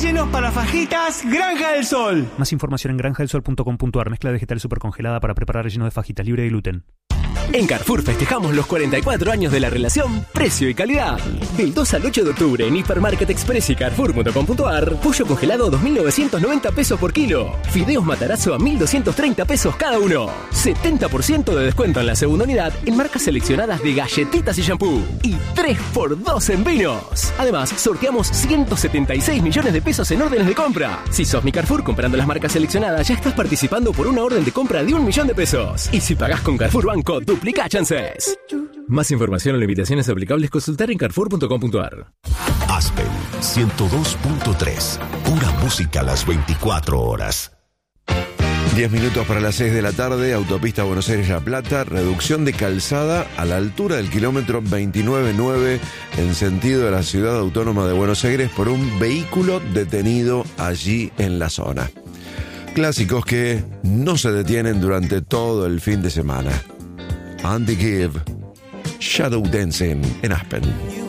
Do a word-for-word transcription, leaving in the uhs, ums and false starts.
rellenos para fajitas Granja del Sol. Más información en granja del sol punto com punto a r. Mezcla vegetal supercongelada para preparar relleno de fajitas libre de gluten. En Carrefour festejamos los cuarenta y cuatro años de la relación precio y calidad. Del dos al ocho de octubre en Hipermarket Express y Carrefour punto com punto a r, pollo congelado dos mil novecientos noventa pesos por kilo. Fideos Matarazzo a mil doscientos treinta pesos cada uno. setenta por ciento de descuento en la segunda unidad en marcas seleccionadas de galletitas y shampoo. Y tres por dos en vinos. Además, sorteamos ciento setenta y seis millones de pesos en órdenes de compra. Si sos mi Carrefour comprando las marcas seleccionadas, ya estás participando por una orden de compra de un millón de pesos. Y si pagás con Carrefour Banco, duplica chances. Más información o limitaciones aplicables, consultar en carrefour punto com punto a r. Aspen ciento dos punto tres. Pura música a las veinticuatro horas. diez minutos para las seis de la tarde, autopista Buenos Aires-La Plata, reducción de calzada a la altura del kilómetro veintinueve nueve en sentido de la ciudad autónoma de Buenos Aires por un vehículo detenido allí en la zona. Clásicos que no se detienen durante todo el fin de semana. Andy Gibb, Shadow Dancing en Aspen.